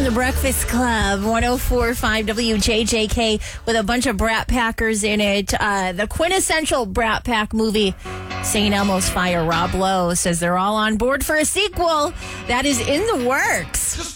the Breakfast Club, 104.5 WJJK, with a bunch of Brat Packers in it. The quintessential Brat Pack movie, St. Elmo's Fire. Rob Lowe says they're all on board for a sequel that is in the works.